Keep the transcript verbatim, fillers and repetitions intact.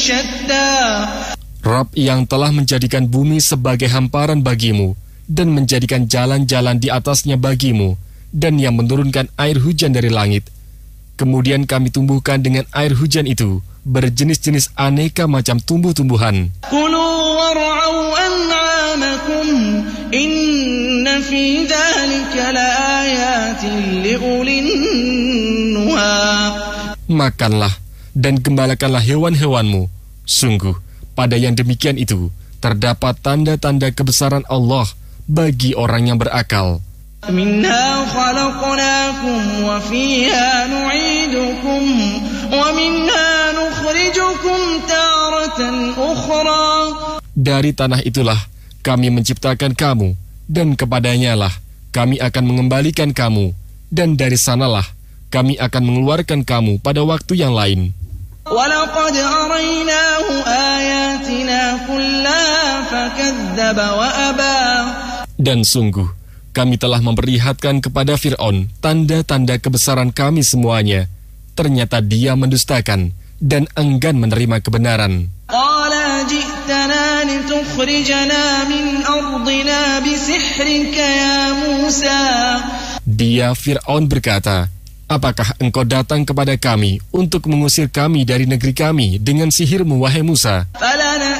شتى Rabb yang telah menjadikan bumi sebagai hamparan bagimu dan menjadikan jalan-jalan di atasnya bagimu, dan yang menurunkan air hujan dari langit. Kemudian kami tumbuhkan dengan air hujan itu berjenis-jenis aneka macam tumbuh-tumbuhan. كلوا وارعوا أنعامكم إن في ذلك لآيات لأولي النهى. Makanlah dan gembalakanlah hewan-hewanmu. Sungguh, pada yang demikian itu terdapat tanda-tanda kebesaran Allah bagi orang yang berakal. منها خلقناكم وفيها نعيدكم ومنها نخرجكم تارة أخرى. Dari tanah itulah kami menciptakan kamu, dan kepadanya lah kami akan mengembalikan kamu, dan dari sanalah kami akan mengeluarkan kamu pada waktu yang lain. وَلَقَدْ أَرَيْنَاهُ آيَاتِنَا كُلَّهَا فَكَذَّبَ وَأَبَى. Dan sungguh, kami telah memperlihatkan kepada Fir'aun tanda-tanda kebesaran kami semuanya. Ternyata dia mendustakan dan enggan menerima kebenaran. قَالَ جِئْتَنَا لِتُخْرِجَنَا مِنْ أَرْضِنَا بِسِحْرِكَ يَا مُوسَى. Dia Fir'aun berkata, apakah engkau datang kepada kami untuk mengusir kami dari negeri kami dengan sihirmu, wahai Musa?